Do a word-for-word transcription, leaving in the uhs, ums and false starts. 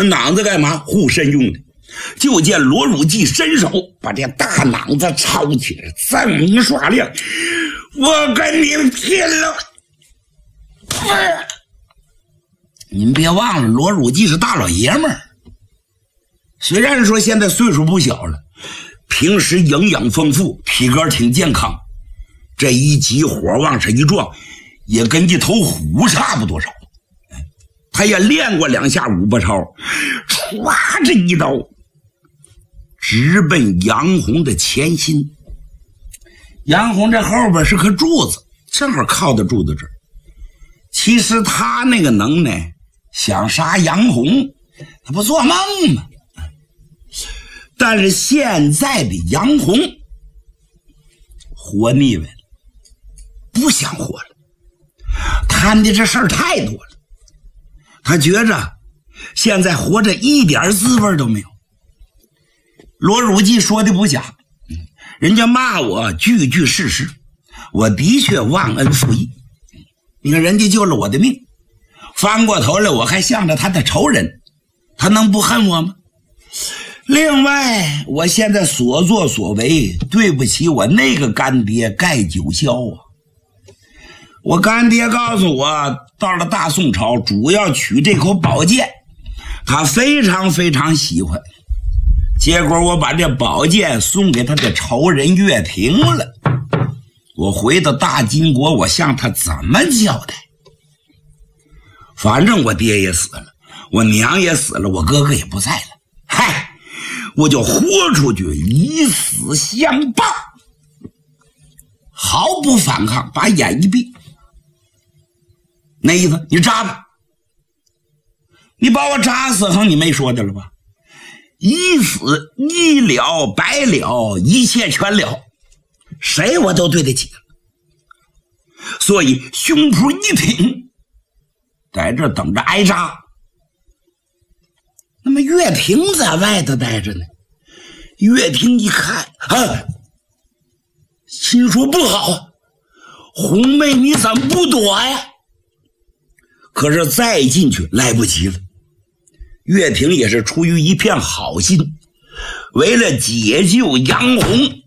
囊子干嘛？护身用的。就见罗汝济伸手把这大囊子抄起来，锃明耍亮，我跟你拼了！您别忘了，罗汝济是大老爷们儿，虽然说现在岁数不小了，平时营养丰富，体格挺健康，这一急火往上一撞，也跟一头虎差不多少。他也练过两下五八超，唰这一刀直奔杨红的前心。杨红这后边是颗柱子，正好靠在柱子这儿。其实他那个能耐，想杀杨红，他不做梦吗？但是现在的杨红活腻歪了，不想活了，摊的这事儿太多了，他觉着现在活着一点滋味都没有。罗汝济说的不假，人家骂我句句事实，我的确忘恩负义。你看人家救了我的命，翻过头来我还向着他的仇人，他能不恨我吗？另外我现在所作所为对不起我那个干爹盖九霄啊。我干爹告诉我，到了大宋朝主要取这口宝剑，他非常非常喜欢，结果我把这宝剑送给他的仇人岳平了。我回到大金国，我向他怎么交代？反正我爹也死了，我娘也死了，我哥哥也不在了，嗨，我就豁出去以死相报，毫不反抗，把眼一闭。那意思，你扎吧，你把我扎死横你没说的了吧？一死一了百了，一切全了，谁我都对得起了。所以胸脯一挺，在这等着挨扎。那么岳平在外头待着呢，岳平一看啊，心说不好，红妹你怎么不躲呀？可是再进去来不及了。岳平也是出于一片好心，为了解救杨红，